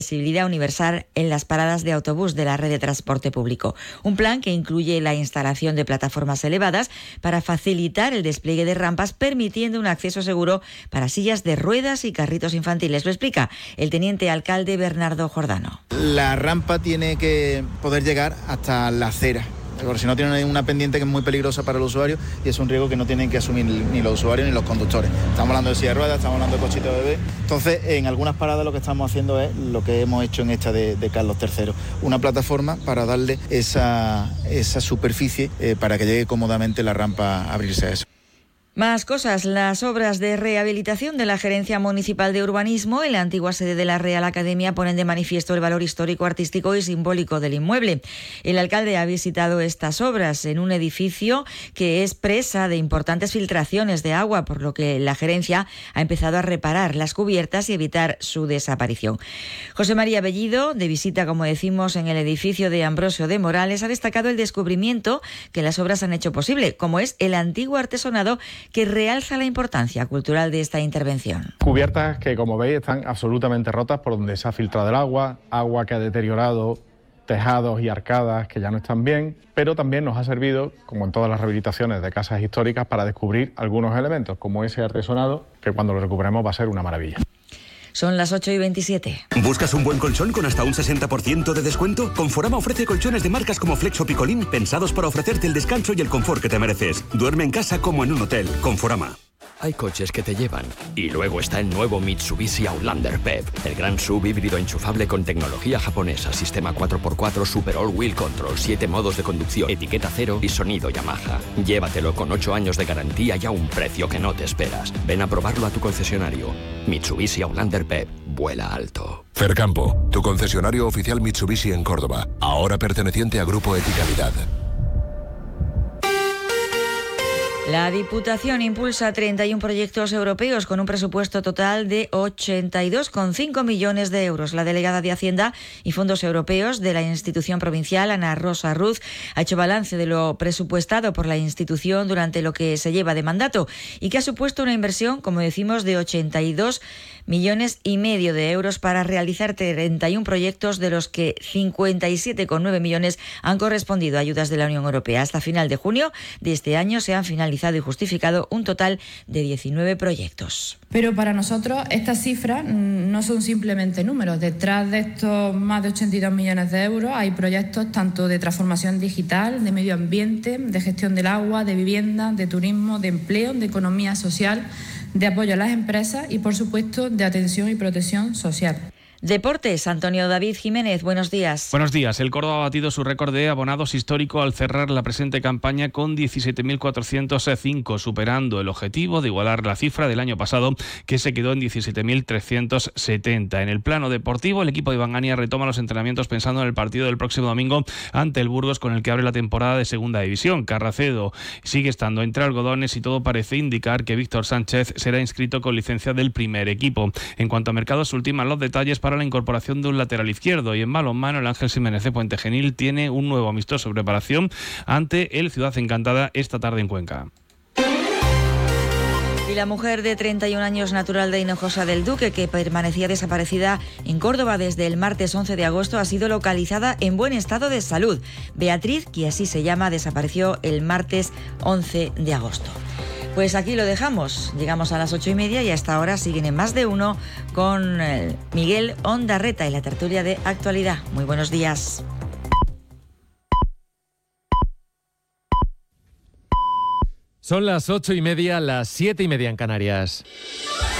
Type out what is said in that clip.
accesibilidad universal en las paradas de autobús de la red de transporte público. Un plan que incluye la instalación de plataformas elevadas para facilitar el despliegue de rampas, permitiendo un acceso seguro para sillas de ruedas y carritos infantiles. Lo explica el teniente alcalde Bernardo Jordano. La rampa tiene que poder llegar hasta la acera, porque si no tiene una pendiente que es muy peligrosa para el usuario y es un riesgo que no tienen que asumir ni los usuarios ni los conductores. Estamos hablando de silla de ruedas, estamos hablando de cochito de bebé. Entonces, en algunas paradas lo que estamos haciendo es lo que hemos hecho en esta de Carlos III, una plataforma para darle esa superficie para que llegue cómodamente la rampa a abrirse a eso. Más cosas. Las obras de rehabilitación de la Gerencia Municipal de Urbanismo en la antigua sede de la Real Academia ponen de manifiesto el valor histórico, artístico y simbólico del inmueble. El alcalde ha visitado estas obras en un edificio que es presa de importantes filtraciones de agua, por lo que la gerencia ha empezado a reparar las cubiertas y evitar su desaparición. José María Bellido, de visita, como decimos, en el edificio de Ambrosio de Morales, ha destacado el descubrimiento que las obras han hecho posible, como es el antiguo artesonado, que realza la importancia cultural de esta intervención. Cubiertas que, como veis, están absolutamente rotas por donde se ha filtrado el agua que ha deteriorado tejados y arcadas que ya no están bien, pero también nos ha servido, como en todas las rehabilitaciones de casas históricas, para descubrir algunos elementos, como ese artesonado, que cuando lo recuperemos va a ser una maravilla. Son las 8:27. ¿Buscas un buen colchón con hasta un 60% de descuento? Conforama ofrece colchones de marcas como Flex o Picolín, pensados para ofrecerte el descanso y el confort que te mereces. Duerme en casa como en un hotel. Conforama. Hay coches que te llevan. Y luego está el nuevo Mitsubishi Outlander PHEV, el gran SUV híbrido enchufable con tecnología japonesa, sistema 4x4 Super All Wheel Control, 7 modos de conducción, etiqueta cero y sonido Yamaha. Llévatelo con 8 años de garantía y a un precio que no te esperas. Ven a probarlo a tu concesionario. Mitsubishi Outlander PHEV, vuela alto. Fercampo, tu concesionario oficial Mitsubishi en Córdoba, ahora perteneciente a Grupo Eticalidad. La Diputación impulsa 31 proyectos europeos con un presupuesto total de 82,5 millones de euros. La delegada de Hacienda y Fondos Europeos de la institución provincial, Ana Rosa Ruz, ha hecho balance de lo presupuestado por la institución durante lo que se lleva de mandato y que ha supuesto una inversión, como decimos, de 82,5 millones de euros para realizar 31 proyectos, de los que 57,9 millones han correspondido a ayudas de la Unión Europea. Hasta final de junio de este año se han finalizado y justificado un total de 19 proyectos. Pero para nosotros estas cifras no son simplemente números. Detrás de estos más de 82 millones de euros hay proyectos tanto de transformación digital, de medio ambiente, de gestión del agua, de vivienda, de turismo, de empleo, de economía social, de apoyo a las empresas y, por supuesto, de atención y protección social. Deportes, Antonio David Jiménez, buenos días. Buenos días. El Córdoba ha batido su récord de abonados histórico al cerrar la presente campaña con 17.405, superando el objetivo de igualar la cifra del año pasado, que se quedó en 17.370. En el plano deportivo, el equipo de Iván Ania retoma los entrenamientos pensando en el partido del próximo domingo ante el Burgos, con el que abre la temporada de Segunda División. Carracedo sigue estando entre algodones y todo parece indicar que Víctor Sánchez será inscrito con licencia del primer equipo. En cuanto a mercado, se ultiman los detalles para la incorporación de un lateral izquierdo, y en balonmano el Ángel Ximénez de Puente Genil tiene un nuevo amistoso de preparación ante el Ciudad Encantada esta tarde en Cuenca. Y la mujer de 31 años, natural de Hinojosa del Duque, que permanecía desaparecida en Córdoba desde el martes 11 de agosto, ha sido localizada en buen estado de salud. Beatriz, que así se llama, desapareció el martes 11 de agosto. Pues aquí lo dejamos. Llegamos a las 8:30 y hasta ahora siguen en Más de Uno con Miguel Ondarreta y la tertulia de actualidad. Muy buenos días. Son las 8:30, las 7:30 en Canarias.